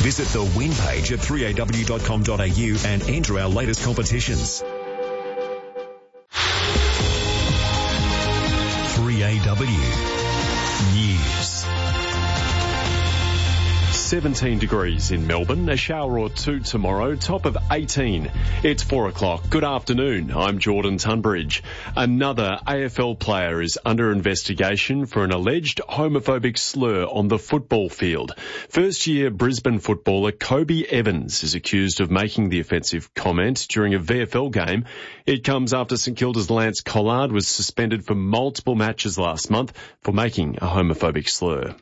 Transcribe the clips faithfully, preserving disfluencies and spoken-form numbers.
Visit the win page at three a w dot com dot a u and enter our latest competitions. three A W News. seventeen degrees in Melbourne, a shower or two tomorrow, top of eighteen. It's four o'clock. Good afternoon. I'm Jordan Tunbridge. Another A F L player is under investigation for an alleged homophobic slur on the football field. First-year Brisbane footballer Kobe Evans is accused of making the offensive comment during a V F L game. It comes after St Kilda's Lance Collard was suspended for multiple matches last month for making a homophobic slur.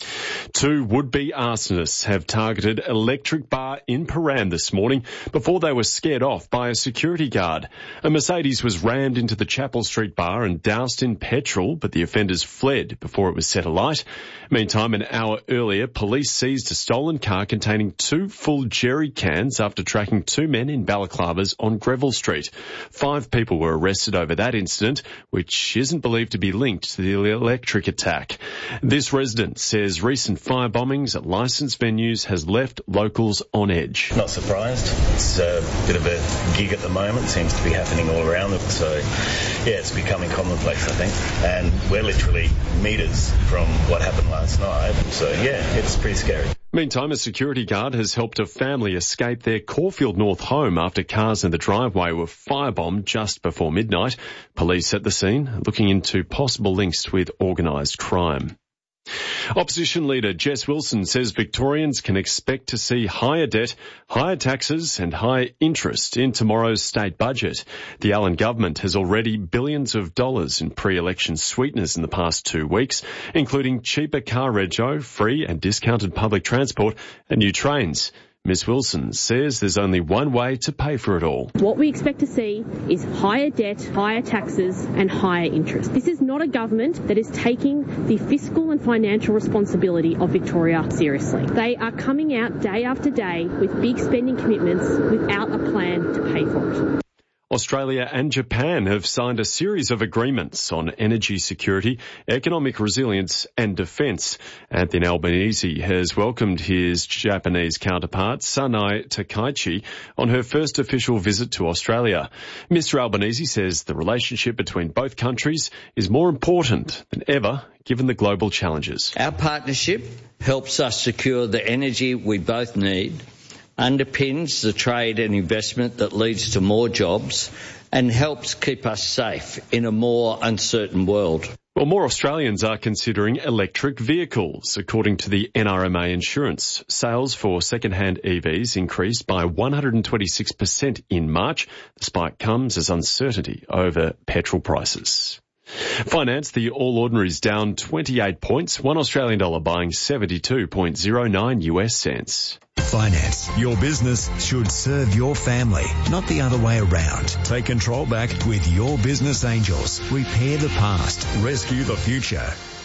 Two would-be arsonists have targeted Electric Bar in Paran this morning before they were scared off by a security guard. A Mercedes was rammed into the Chapel Street bar and doused in petrol, but the offenders fled before it was set alight. Meantime, an hour earlier, police seized a stolen car containing two full jerry cans after tracking two men in balaclavas on Greville Street. Five people were arrested over that incident, which isn't believed to be linked to the electric attack. This resident says recent fire bombings at licensed venues has left locals on edge. Not surprised. It's a bit of a gig at the moment. Seems to be happening all around them. So, yeah, it's becoming commonplace, I think. And we're literally metres from what happened last night. So, yeah, it's pretty scary. Meantime, a security guard has helped a family escape their Caulfield North home after cars in the driveway were firebombed just before midnight. Police at the scene looking into possible links with organised crime. Opposition leader Jess Wilson says Victorians can expect to see higher debt, higher taxes and higher interest in tomorrow's state budget. The Allen government has already billions of dollars in pre-election sweeteners in the past two weeks, including cheaper car rego, free and discounted public transport and new trains. Miss Wilson says there's only one way to pay for it all. What we expect to see is higher debt, higher taxes and higher interest. This is not a government that is taking the fiscal and financial responsibility of Victoria seriously. They are coming out day after day with big spending commitments without a plan to pay for it. Australia and Japan have signed a series of agreements on energy security, economic resilience and defence. Anthony Albanese has welcomed his Japanese counterpart, Sanae Takaichi, on her first official visit to Australia. Mister Albanese says the relationship between both countries is more important than ever given the global challenges. Our partnership helps us secure the energy we both need, underpins the trade and investment that leads to more jobs and helps keep us safe in a more uncertain world. Well, more Australians are considering electric vehicles. According to the N R M A Insurance, sales for second-hand E Vs increased by one hundred twenty-six percent in March. The spike comes as uncertainty over petrol prices. Finance, the All Ordinaries down twenty-eight points, one Australian dollar buying seventy-two point zero nine U S cents. Finance. Your business should serve your family, not the other way around. Take control back with Your Business Angels. Repair the past. Rescue the future.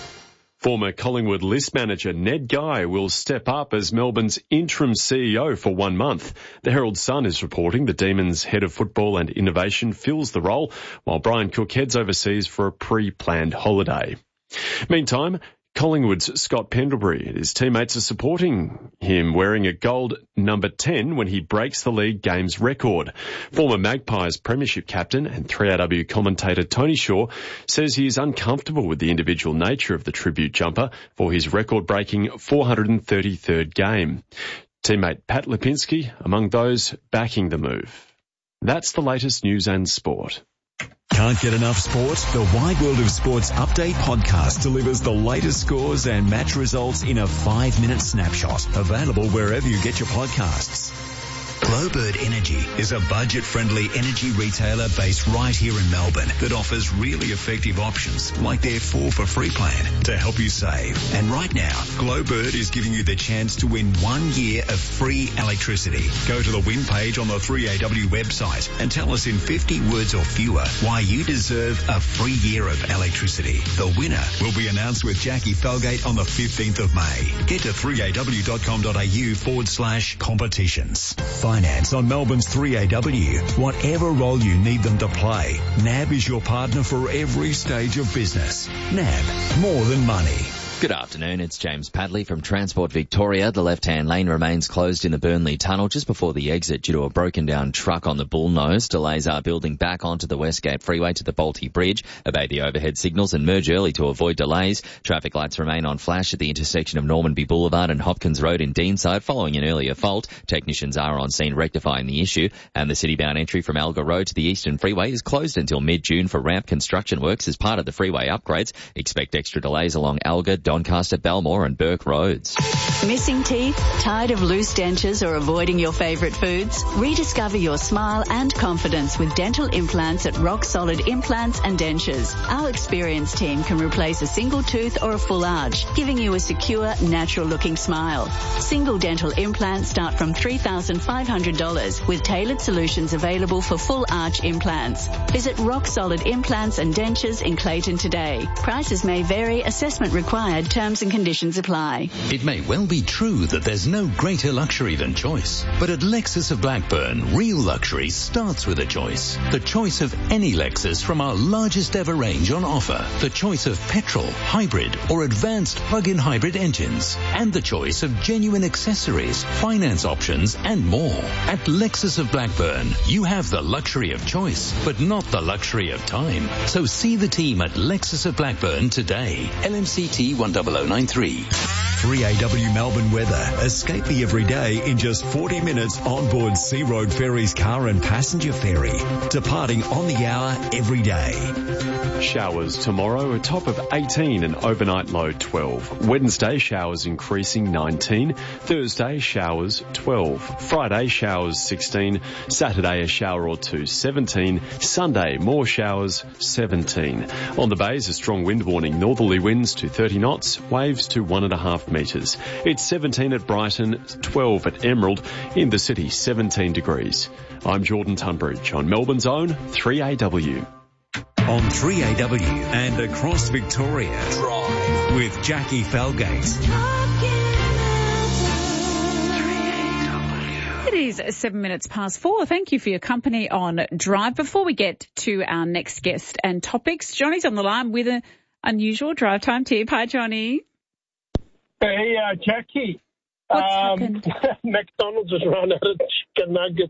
Former Collingwood list manager Ned Guy will step up as Melbourne's interim C E O for one month. The Herald Sun is reporting the Demons' head of football and innovation fills the role, while Brian Cook heads overseas for a pre-planned holiday. Meantime, Collingwood's Scott Pendlebury and his teammates are supporting him wearing a gold number ten when he breaks the league games record. Former Magpies premiership captain and three A W commentator Tony Shaw says he is uncomfortable with the individual nature of the tribute jumper for his record-breaking four hundred thirty-third game. Teammate Pat Lipinski among those backing the move. That's the latest news and sport. Can't get enough sport? The Wide World of Sports Update podcast delivers the latest scores and match results in a five-minute snapshot. Available wherever you get your podcasts. Glowbird Energy is a budget-friendly energy retailer based right here in Melbourne that offers really effective options like their four for free plan to help you save. And right now, Glowbird is giving you the chance to win one year of free electricity. Go to the win page on the three A W website and tell us in fifty words or fewer why you deserve a free year of electricity. The winner will be announced with Jackie Felgate on the fifteenth of May. Get to three a w dot com dot a u forward slash competitions. Finance on Melbourne's three A W. Whatever role you need them to play, N A B is your partner for every stage of business. N A B, more than money. Good afternoon, it's James Padley from Transport Victoria. The left-hand lane remains closed in the Burnley Tunnel just before the exit due to a broken-down truck on the Bullnose. Delays are building back onto the Westgate Freeway to the Bolte Bridge. Obey the overhead signals and merge early to avoid delays. Traffic lights remain on flash at the intersection of Normanby Boulevard and Hopkins Road in Deanside following an earlier fault. Technicians are on scene rectifying the issue, and the city-bound entry from Alga Road to the Eastern Freeway is closed until mid-June for ramp construction works as part of the freeway upgrades. Expect extra delays along Alga, Doncaster, Belmore and Burke Roads. Missing teeth? Tired of loose dentures or avoiding your favourite foods? Rediscover your smile and confidence with dental implants at Rock Solid Implants and Dentures. Our experienced team can replace a single tooth or a full arch, giving you a secure, natural-looking smile. Single dental implants start from three thousand five hundred dollars with tailored solutions available for full arch implants. Visit Rock Solid Implants and Dentures in Clayton today. Prices may vary, assessment required, terms and conditions apply. It may well be true that there's no greater luxury than choice, but at Lexus of Blackburn, real luxury starts with a choice. The choice of any Lexus from our largest ever range on offer. The choice of petrol, hybrid or advanced plug-in hybrid engines. And the choice of genuine accessories, finance options and more. At Lexus of Blackburn, you have the luxury of choice, but not the luxury of time. So see the team at Lexus of Blackburn today. L M C T one zero zero nine three. three A W Melbourne weather. Escape the everyday in just forty minutes on board Sea Road Ferries car and passenger ferry. Departing on the hour every day. Showers tomorrow, a top of eighteen and overnight low twelve. Wednesday, showers increasing nineteen. Thursday, showers twelve. Friday, showers sixteen. Saturday, a shower or two, seventeen. Sunday, more showers, seventeen. On the bays, a strong wind warning. Northerly winds to thirty knots, waves to one and a half metres. It's seventeen at Brighton, twelve at Emerald. In the city, seventeen degrees. I'm Jordan Tunbridge on Melbourne's own three A W. On three A W and across Victoria. Drive with Jackie Falgate. It is seven minutes past four. Thank you for your company on Drive. Before we get to our next guest and topics, Johnny's on the line with an unusual drive time tip. Hi, Johnny. Hey, uh, Jackie. What's um, happened? McDonald's has run out of chicken nuggets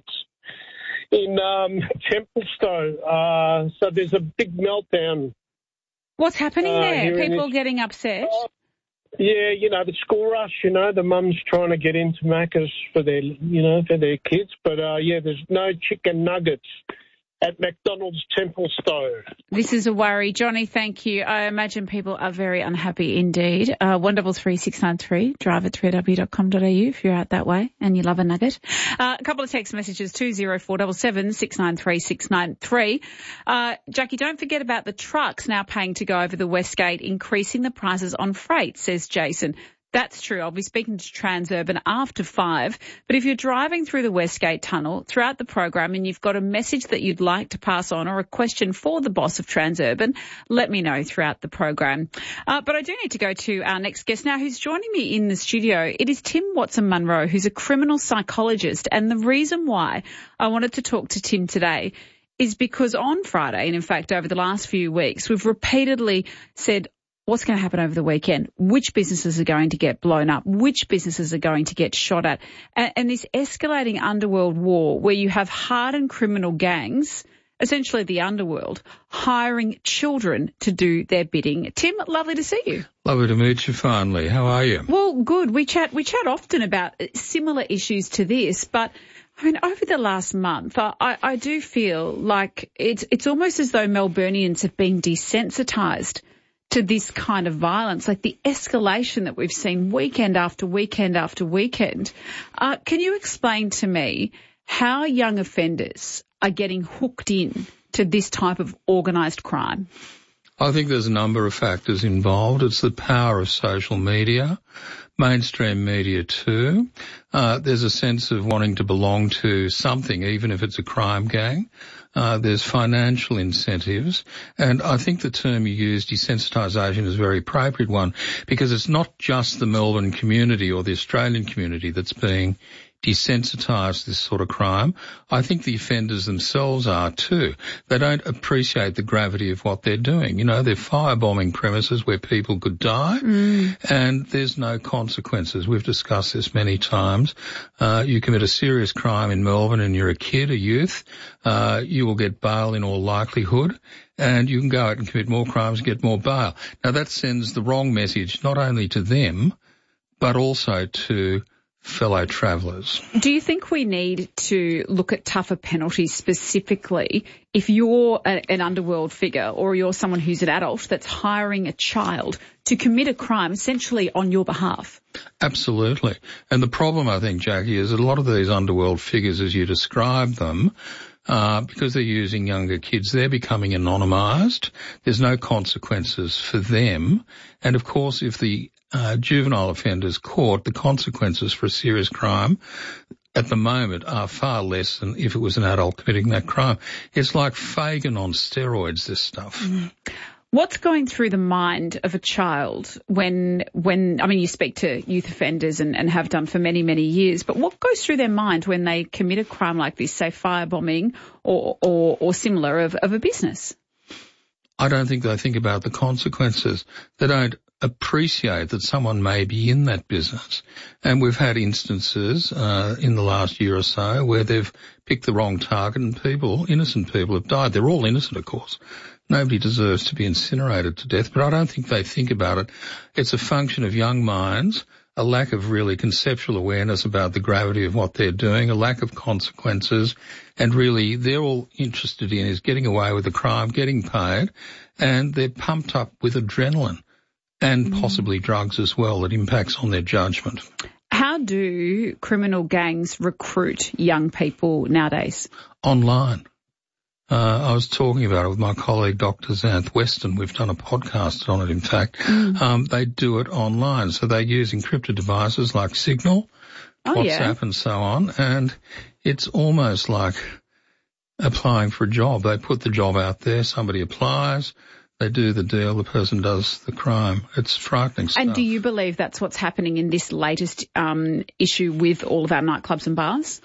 in um, Templestowe. Uh, so there's a big meltdown. What's happening uh, there? People getting upset? Uh, yeah, you know, the school rush, you know, the mums trying to get into Macca's for their, you know, for their kids. But, uh, yeah, there's no chicken nuggets at McDonald's Templestowe. This is a worry. Johnny, thank you. I imagine people are very unhappy indeed. Uh, one double three six nine three, drive at three a w dot com dot a u if you're out that way and you love a nugget. Uh, a couple of text messages, two zero four seven seven, six nine three, six nine three. Uh, Jackie, don't forget about the trucks now paying to go over the Westgate, increasing the prices on freight, says Jason. That's true. I'll be speaking to Transurban after five. But if you're driving through the Westgate Tunnel throughout the program and you've got a message that you'd like to pass on or a question for the boss of Transurban, let me know throughout the program. Uh, but I do need to go to our next guest now, who's joining me in the studio. It is Tim Watson-Munro, who's a criminal psychologist. And the reason why I wanted to talk to Tim today is because on Friday, and in fact over the last few weeks, we've repeatedly said, what's going to happen over the weekend? Which businesses are going to get blown up? Which businesses are going to get shot at? And, and this escalating underworld war where you have hardened criminal gangs, essentially the underworld, hiring children to do their bidding. Tim, lovely to see you. Lovely to meet you finally. How are you? Well, good. We chat, we chat often about similar issues to this, but I mean, over the last month, I, I do feel like it's, it's almost as though Melburnians have been desensitised to this kind of violence, like the escalation that we've seen weekend after weekend after weekend. Uh, can you explain to me how young offenders are getting hooked in to this type of organised crime? I think there's a number of factors involved. It's the power of social media, mainstream media too. Uh, there's a sense of wanting to belong to something, even if it's a crime gang. Uh, there's financial incentives. And I think the term you use, desensitisation, is a very appropriate one because it's not just the Melbourne community or the Australian community that's being desensitised to this sort of crime. I think the offenders themselves are too. They don't appreciate the gravity of what they're doing. You know, they're firebombing premises where people could die, mm. and there's no consequences. We've discussed this many times. Uh, you commit a serious crime in Melbourne and you're a kid, a youth, uh, you will get bail in all likelihood, and you can go out and commit more crimes and get more bail. Now that sends the wrong message not only to them, but also to fellow travellers. Do you think we need to look at tougher penalties specifically if you're a, an underworld figure or you're someone who's an adult that's hiring a child to commit a crime essentially on your behalf? Absolutely. And the problem, I think, Jackie, is that a lot of these underworld figures, as you describe them, Uh, because they're using younger kids, they're becoming anonymised. There's no consequences for them. And of course, if the uh, juvenile offender's caught, the consequences for a serious crime at the moment are far less than if it was an adult committing that crime. It's like Fagin on steroids, this stuff. Mm. What's going through the mind of a child when, when I mean, you speak to youth offenders and, and have done for many, many years, but what goes through their mind when they commit a crime like this, say firebombing or, or, or similar of, of a business? I don't think they think about the consequences. They don't appreciate that someone may be in that business. And we've had instances uh, in the last year or so where they've picked the wrong target and people, innocent people, have died. They're all innocent, of course. Nobody deserves to be incinerated to death, but I don't think they think about it. It's a function of young minds, a lack of really conceptual awareness about the gravity of what they're doing, a lack of consequences, and really they're all interested in is getting away with the crime, getting paid, and they're pumped up with adrenaline and mm. possibly drugs as well that impacts on their judgment. How do criminal gangs recruit young people nowadays? Online. Uh, I was talking about it with my colleague, Doctor Xanth Weston. We've done a podcast on it, in fact. Mm. Um, they do it online. So they use encrypted devices like Signal, oh, WhatsApp yeah. and so on. And it's almost like applying for a job. They put the job out there, somebody applies, they do the deal, the person does the crime. It's frightening stuff. And do you believe that's what's happening in this latest um, issue with all of our nightclubs and bars?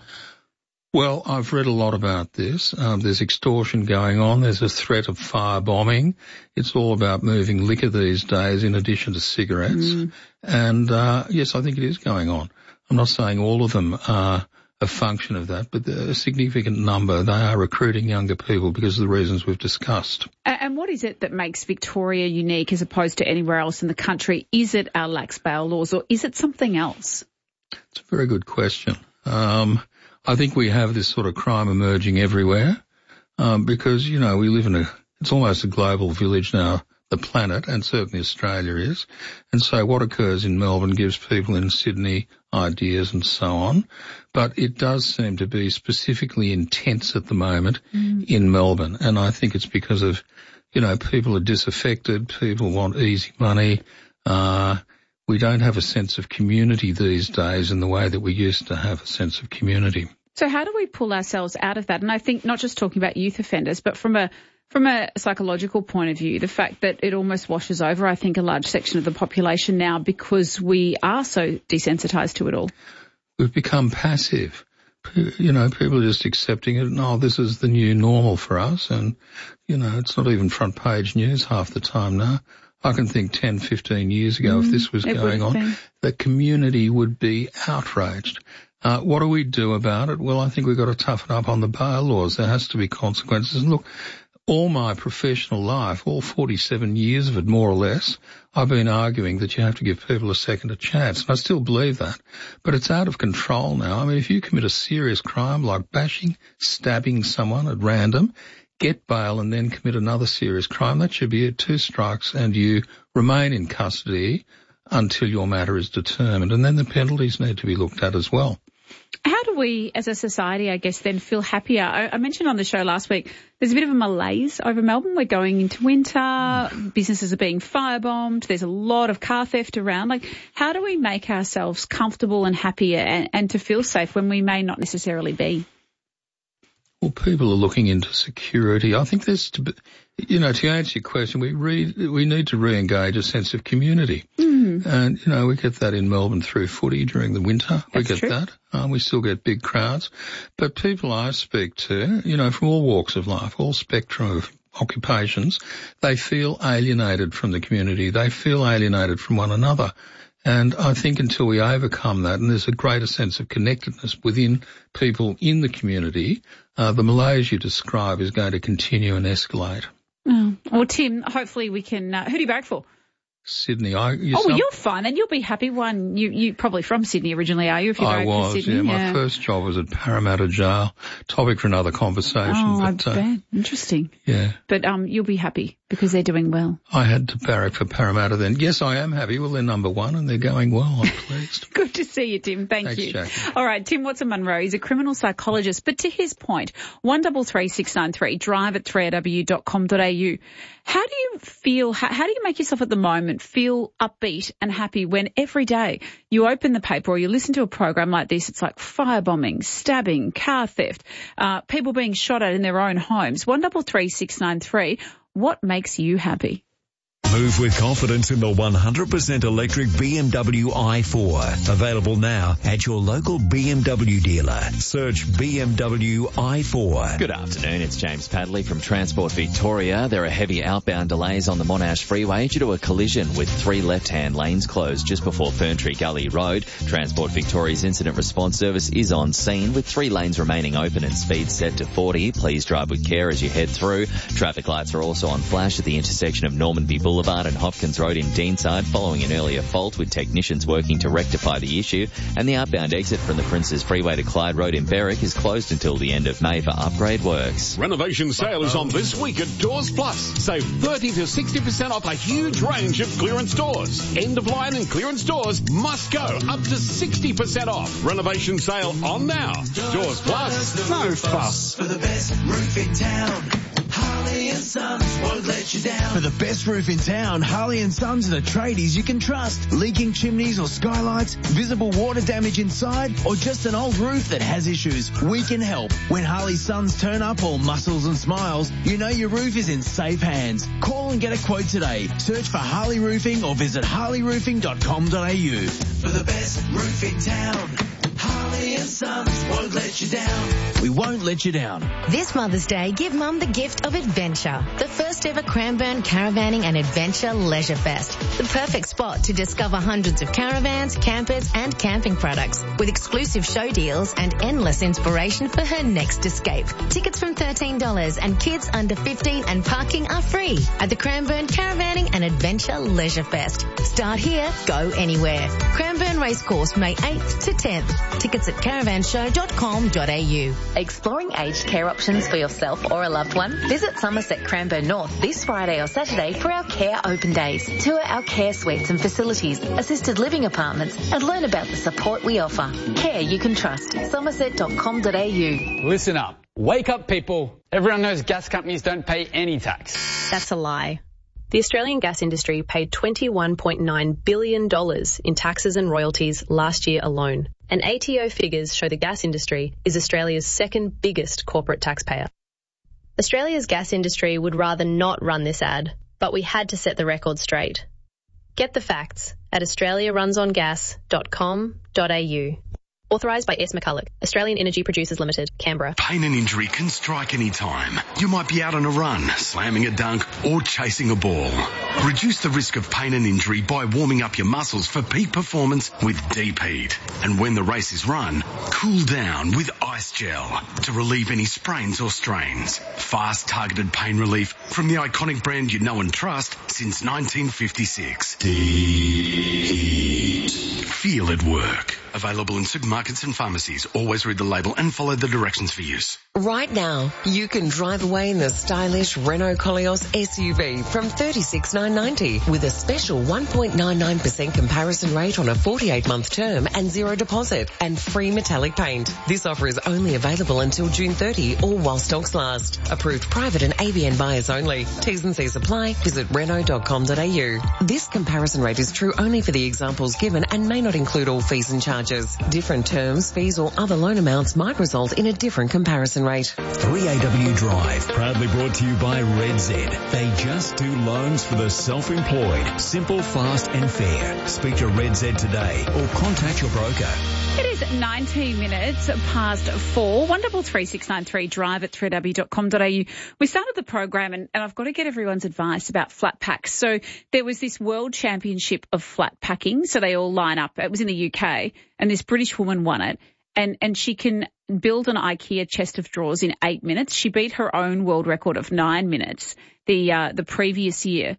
Well, I've read a lot about this. Um, there's extortion going on. There's a threat of firebombing. It's all about moving liquor these days in addition to cigarettes. Mm. And, uh, yes, I think it is going on. I'm not saying all of them are a function of that, but a significant number, they are recruiting younger people because of the reasons we've discussed. And what is it that makes Victoria unique as opposed to anywhere else in the country? Is it our lax bail laws or is it something else? It's a very good question. Um, I think we have this sort of crime emerging everywhere, um, because, you know, we live in a, it's almost a global village now, the planet, and certainly Australia is. And so what occurs in Melbourne gives people in Sydney ideas and so on. But it does seem to be specifically intense at the moment mm. in Melbourne. And I think it's because of, you know, people are disaffected, people want easy money, uh, we don't have a sense of community these days in the way that we used to have a sense of community. So how do we pull ourselves out of that? And I think not just talking about youth offenders, but from a from a psychological point of view, the fact that it almost washes over, I think, a large section of the population now because we are so desensitised to it all. We've become passive. You know, people are just accepting it. No, this is the new normal for us. And, you know, it's not even front page news half the time now. I can think ten, fifteen years ago, mm, if this was going on, been. the community would be outraged. Uh, what do we do about it? Well, I think we've got to toughen up on the bail laws. There has to be consequences. And look, all my professional life, all forty-seven years of it, more or less, I've been arguing that you have to give people a second a chance. And I still believe that. But it's out of control now. I mean, if you commit a serious crime like bashing, stabbing someone at random, get bail and then commit another serious crime, that should be it, two strikes, and you remain in custody until your matter is determined. And then the penalties need to be looked at as well. How do we, as a society, I guess, then feel happier? I, I mentioned on the show last week, there's a bit of a malaise over Melbourne. We're going into winter, mm. businesses are being firebombed, there's a lot of car theft around. Like, how do we make ourselves comfortable and happier and, and to feel safe when we may not necessarily be? Well, people are looking into security. I think there's, to be, you know, to answer your question, we re, we need to re-engage a sense of community. Mm. Mm. And, you know, we get that in Melbourne through footy during the winter. That's we get true. that. Uh, we still get big crowds. But people I speak to, you know, from all walks of life, all spectrum of occupations, they feel alienated from the community. They feel alienated from one another. And I think until we overcome that, and there's a greater sense of connectedness within people in the community, uh, the malaise you describe is going to continue and escalate. Oh. Well, Tim, hopefully we can, uh, who do you back for? Sydney. I, oh, well, you're fine, and you'll be happy. One, you you probably from Sydney originally, are you? If you're I going was, to Sydney, yeah. My yeah. first job was at Parramatta Jail. Topic for another conversation. Oh, but, I uh, bet. Interesting. Yeah. But um, you'll be happy because they're doing well. I had to barrack for Parramatta then. Yes, I am happy. Well, they're number one and they're going well. I'm pleased. Good to see you, Tim. Thank Thanks, you. Jackie. All right, Tim Watson-Munro is a criminal psychologist, but to his point, one double three six nine three, drive at three R W dot com dot A U. How do you feel, how, how do you make yourself at the moment feel upbeat and happy when every day you open the paper or you listen to a program like this, it's like firebombing, stabbing, car theft, uh, people being shot at in their own homes? one double three six nine three, what makes you happy? Move with confidence in the one hundred percent electric B M W i four. Available now at your local B M W dealer. Search B M W i four. Good afternoon, it's James Padley from Transport Victoria. There are heavy outbound delays on the Monash Freeway due to a collision with three left-hand lanes closed just before Ferntree Gully Road. Transport Victoria's Incident Response Service is on scene with three lanes remaining open and speed set to forty. Please drive with care as you head through. Traffic lights are also on flash at the intersection of Normanby Boulevard and Hopkins Road in Deanside following an earlier fault with technicians working to rectify the issue, and the outbound exit from the Princes Freeway to Clyde Road in Berwick is closed until the end of May for upgrade works. Renovation sale is on this week at Doors Plus. Save thirty to sixty percent off a huge range of clearance doors. End of line and clearance doors must go up to sixty percent off. Renovation sale on now. Doors Plus, no fuss. For the best roof in town, Harley and Sons won't let you down. For the best roof in town, Harley and Sons are the tradies you can trust. Leaking chimneys or skylights, visible water damage inside, or just an old roof that has issues, we can help. When Harley Sons turn up all muscles and smiles, you know your roof is in safe hands. Call and get a quote today. Search for Harley Roofing or visit harley roofing dot com dot A U. For the best roof in town, Harley and Sons won't let you down. We won't let you down. This Mother's Day, give Mum the gift of adventure. The first ever Cranbourne Caravanning and Adventure Leisure Fest. The perfect spot to discover hundreds of caravans, campers and camping products with exclusive show deals and endless inspiration for her next escape. Tickets from thirteen dollars and kids under fifteen and parking are free at the Cranbourne Caravanning and Adventure Leisure Fest. Start here, go anywhere. Cranbourne Racecourse, May eighth to tenth. Tickets at caravan show dot com dot A U. Exploring aged care options for yourself or a loved one? Visit Somerset Cranbourne North this Friday or Saturday for our Care Open Days. Tour our care suites and facilities, assisted living apartments, and learn about the support we offer. Care you can trust. somerset dot com dot A U. Listen up. Wake up, people. Everyone knows gas companies don't pay any tax. That's a lie. The Australian gas industry paid twenty-one point nine billion dollars in taxes and royalties last year alone. And A T O figures show the gas industry is Australia's second biggest corporate taxpayer. Australia's gas industry would rather not run this ad, but we had to set the record straight. Get the facts at australia runs on gas dot com dot A U. Authorised by S. McCulloch, Australian Energy Producers Limited, Canberra. Pain and injury can strike any time. You might be out on a run, slamming a dunk, or chasing a ball. Reduce the risk of pain and injury by warming up your muscles for peak performance with Deep Heat. And when the race is run, cool down with Ice Gel to relieve any sprains or strains. Fast, targeted pain relief from the iconic brand you know and trust since nineteen fifty-six. Deep Heat. Feel it work. Available in supermarkets and pharmacies. Always read the label and follow the directions for use. Right now, you can drive away in the stylish Renault Koleos S U V from thirty-six thousand nine hundred ninety dollars with a special one point nine nine percent comparison rate on a forty-eight month term and zero deposit and free metallic paint. This offer is only available until June thirtieth or while stocks last. Approved private and A B N buyers only. T's and C's apply. Visit renault dot com dot A U. This comparison rate is true only for the examples given and may not include all fees and charges. Different terms, fees or other loan amounts might result in a different comparison comparison rate. three A W Drive, proudly brought to you by Red Z. They just do loans for the self-employed. Simple, fast and fair. Speak to Red Z today or contact your broker. It is nineteen minutes past four. one double three six nine three drive at three w dot com dot a u. We started the program and, and I've got to get everyone's advice about flat packs. So there was this World Championship of flat packing. So they all line up. It was in the U K and this British woman won it. And, and she can build an IKEA chest of drawers in eight minutes. She beat her own world record of nine minutes the, uh, the previous year.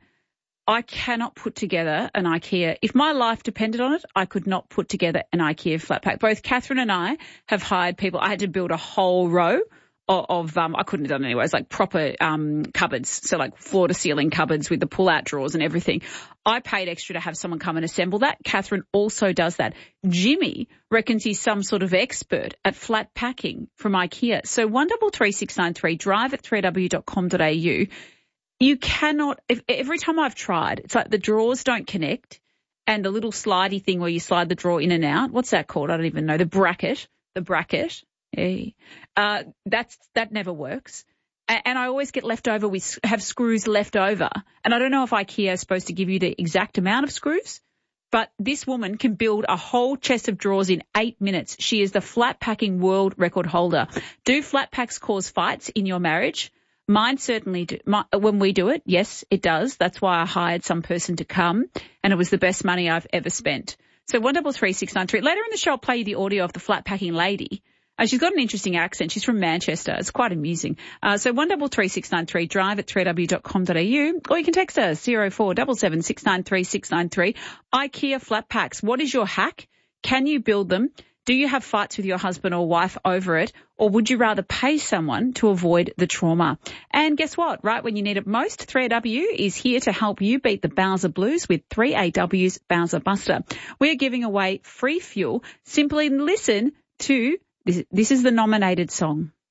I cannot put together an IKEA. If my life depended on it, I could not put together an IKEA flat pack. Both Catherine and I have hired people. I had to build a whole row of, of um, I couldn't have done it anyways, like proper um, cupboards. So like floor to ceiling cupboards with the pull out drawers and everything. I paid extra to have someone come and assemble that. Catherine also does that. Jimmy reckons he's some sort of expert at flat packing from IKEA. So one double three six nine three drive at three w dot com dot a u. You cannot, if, every time I've tried, it's like the drawers don't connect and the little slidey thing where you slide the drawer in and out. What's that called? I don't even know. The bracket, the bracket. Yeah. Uh, that's, that never works. And, and I always get left over with, have screws left over. And I don't know if IKEA is supposed to give you the exact amount of screws, but this woman can build a whole chest of drawers in eight minutes. She is the flat packing world record holder. Do flat packs cause fights in your marriage? Mine certainly do. My, when we do it, yes, it does. That's why I hired some person to come, and it was the best money I've ever spent. So one double three six nine three. Later in the show, I'll play you the audio of the flat packing lady. Uh, she's got an interesting accent. She's from Manchester. It's quite amusing. Uh, so one double three six nine three drive at three w dot com dot a u, or you can text us zero four seven seven six nine three six nine three. IKEA flat packs. What is your hack? Can you build them? Do you have fights with your husband or wife over it, or would you rather pay someone to avoid the trauma? And guess what? Right when you need it most, three A W is here to help you beat the Bowser Blues with three A W's Bowser Buster. We're giving away free fuel. Simply listen to this. This is the nominated song.